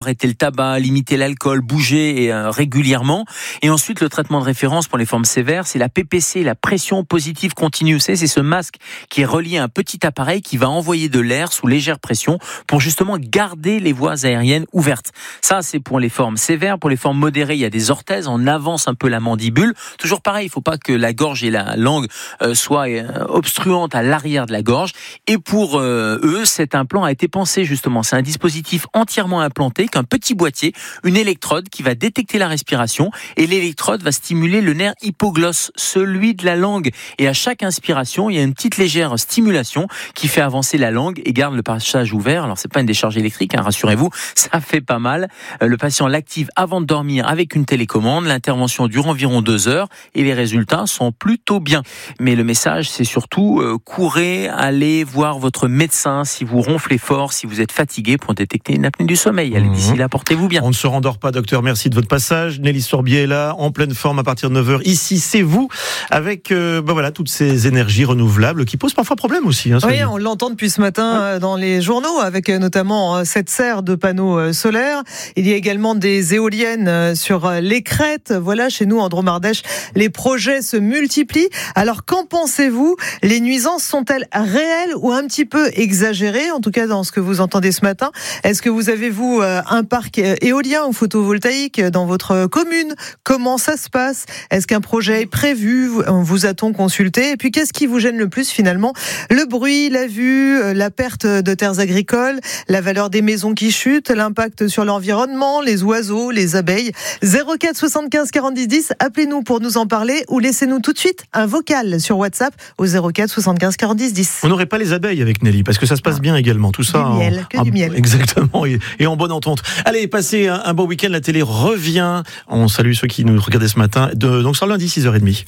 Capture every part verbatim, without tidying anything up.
arrêter le tabac, limiter l'alcool, bouger et, euh, régulièrement. Et ensuite, le traitement de référence pour les formes sévères, c'est la P P C, la pression positive continue. Vous savez, c'est ce masque qui est relié à un petit appareil qui va envoyer de l'air sous légère pression pour justement garder les voies aériennes ouvertes. Ça, c'est pour les formes sévères. Pour les formes modérées, il y a des orthèses. On avance un peu la mandibule. Toujours pareil, il ne faut pas que la gorge et la langue euh, soient euh, obstruantes à l'arrière de la gorge. Et pour euh, eux, cet implant a été pensé justement. C'est un dispositif entièrement implanté, qu'un petit boîtier, une électrode qui va détecter la respiration et l'électrode va stimuler le nerf hypoglosse, celui de la langue. Et à chaque inspiration, il y a une petite légère stimulation qui fait avancer la langue et garde le passage ouvert. Alors c'est pas une décharge électrique, hein, rassurez-vous, ça fait pas mal. Euh, le patient l'active avant de dormir avec une télécommande. L'intervention dure environ deux heures et les résultats sont plutôt bien. Mais le message, c'est surtout euh, courez, allez voir votre médecin si vous ronflez fort, si vous êtes fatigué pour détecter une apnée du sommeil. Allez, d'ici là, portez-vous bien. On ne se rendort pas, docteur. Merci de votre passage. Nelly Sorbier est là, en pleine forme à partir de neuf heures. Ici, c'est vous, avec euh, ben voilà, toutes ces énergies renouvelables qui posent parfois problème aussi. Hein, oui, on l'entend depuis ce matin ouais. dans les journaux, avec notamment cette serre de panneaux solaires. Il y a également des éoliennes sur les crêtes. Voilà, chez nous, en Drôme-Ardèche, les projets se multiplient. Alors, qu'en pensez-vous ? Les nuisances sont-elles réelles ou un petit peu exagérées ? En tout cas, dans ce que vous entendez ce matin. Est-ce que vous avez, vous, un parc éolien ou photovoltaïque dans votre commune ? Comment ça se passe ? Est-ce qu'un projet est prévu ? Vous a-t-on consulté ? Et puis, qu'est-ce qui vous gêne le plus, finalement ? Le bruit, la vue, la perte de terres agricoles, la valeur des maisons qui chutent, l'impact sur l'environnement, les oiseaux, les abeilles. zéro quatre soixante-quinze quarante-dix dix, appelez-nous pour nous en parler ou laissez-nous tout de suite un vocal sur WhatsApp au zéro quatre soixante-quinze quarante-dix dix. On n'aurait pas les abeilles avec Nelly, parce que ça se passe bien également, tout ça. Du miel, que en, du miel. Exactement, et, et en bonne entente. Allez, passez un, un bon week-end, la télé revient. On salue ceux qui nous regardaient ce matin, de, donc sur lundi, six heures trente.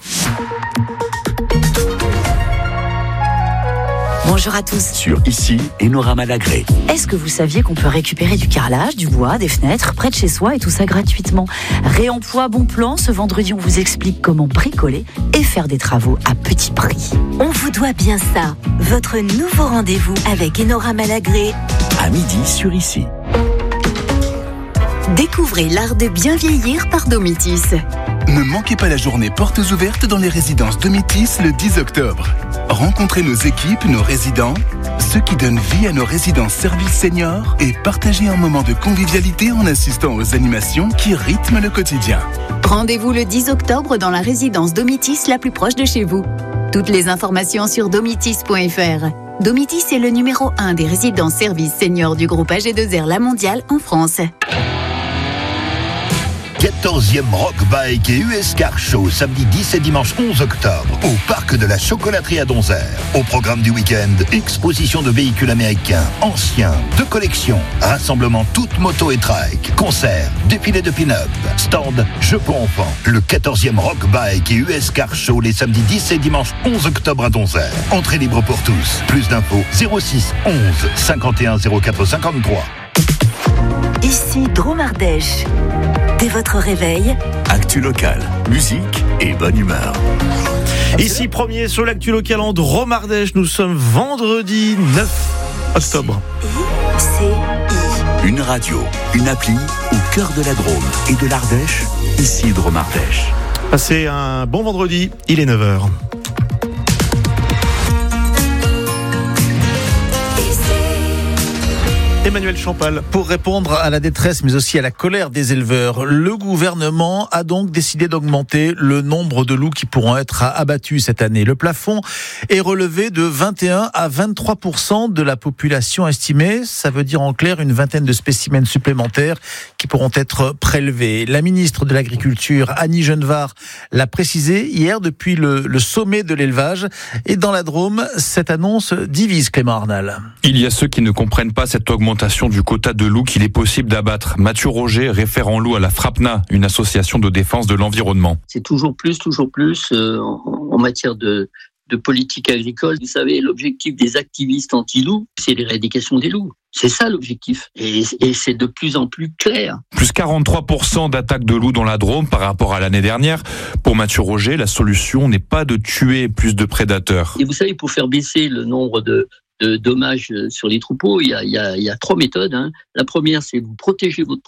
Bonjour à tous. Sur Ici, Enora Malagré. Est-ce que vous saviez qu'on peut récupérer du carrelage, du bois, des fenêtres près de chez soi et tout ça gratuitement ? Réemploi bon plan, ce vendredi on vous explique comment bricoler et faire des travaux à petit prix. On vous doit bien ça. Votre nouveau rendez-vous avec Enora Malagré. À midi sur Ici. Découvrez l'art de bien vieillir par Domitis. Ne manquez pas la journée portes ouvertes dans les résidences Domitis le dix octobre. Rencontrez nos équipes, nos résidents, ceux qui donnent vie à nos résidences services seniors et partagez un moment de convivialité en assistant aux animations qui rythment le quotidien. Rendez-vous le dix octobre dans la résidence Domitis la plus proche de chez vous. Toutes les informations sur domitis point f r. Domitis est le numéro un des résidences services seniors du groupe A G deux R La Mondiale en France. quatorzième Rock Bike et U S Car Show, samedi dix et dimanche onze octobre, au Parc de la Chocolaterie à Donzère. Au programme du week-end, exposition de véhicules américains, anciens, de collection, rassemblement toutes motos et trike, concerts, défilé de pin-up, stand, jeux pour enfants. Le quatorzième Rock Bike et U S Car Show, les samedis dix et dimanche onze octobre à Donzère. Entrée libre pour tous. Plus d'infos, zéro six onze cinquante et un zéro quatre cinquante-trois. Ici Drôme-Ardèche. Dès votre réveil, Actu locale, musique et bonne humeur. Ici, premier sur l'actu local en Drôme-Ardèche. Nous sommes vendredi neuf octobre. Une radio, une appli au cœur de la Drôme et de l'Ardèche. Ici Drôme-Ardèche. Passez un bon vendredi, il est neuf heures. Emmanuel Champal. Pour répondre à la détresse mais aussi à la colère des éleveurs, le gouvernement a donc décidé d'augmenter le nombre de loups qui pourront être abattus cette année. Le plafond est relevé de vingt et un à vingt-trois pour cent de la population estimée. Ça veut dire en clair une vingtaine de spécimens supplémentaires qui pourront être prélevés. La ministre de l'Agriculture, Annie Genevard, l'a précisé hier depuis le, le sommet de l'élevage. Et dans la Drôme, cette annonce divise Clément Arnal. Il y a ceux qui ne comprennent pas cette augmentation du quota de loups qu'il est possible d'abattre. Mathieu Roger, référent loup à la FRAPNA, une association de défense de l'environnement. C'est toujours plus, toujours plus euh, en, en matière de, de politique agricole. Vous savez, l'objectif des activistes anti-loups, c'est l'éradication des loups. C'est ça l'objectif. Et, et c'est de plus en plus clair. Plus quarante-trois pour cent d'attaques de loups dans la Drôme par rapport à l'année dernière. Pour Mathieu Roger, la solution n'est pas de tuer plus de prédateurs. Et vous savez, pour faire baisser le nombre de de dommages sur les troupeaux, il y a, il y a, il y a trois méthodes. Hein. La première, c'est vous protéger votre